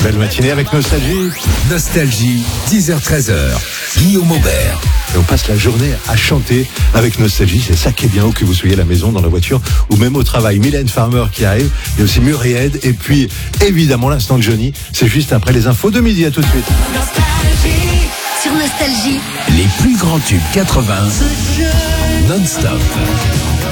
Belle matinée avec Nostalgie. Nostalgie, 10h-13h. Guillaume Aubert. Et on passe la journée à chanter avec Nostalgie. C'est ça qui est bien, où que vous soyez à la maison, dans la voiture ou même au travail. Mylène Farmer qui arrive. Il y a aussi Muriel. Et puis, évidemment, l'instant de Johnny. C'est juste après les infos de midi. À tout de suite. Nostalgie. Sur Nostalgie. Les plus grands tubes 80 non-stop.